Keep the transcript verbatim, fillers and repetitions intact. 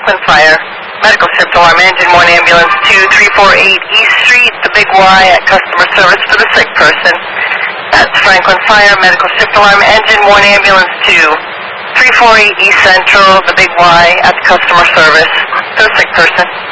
Franklin Fire. Medical shift alarm, engine one, ambulance two, three four eight East Street, the Big Y at customer service for the sick person. That's Franklin Fire, medical shift alarm, engine one, ambulance two, three four eight East Central, the Big Y at customer service for the sick person.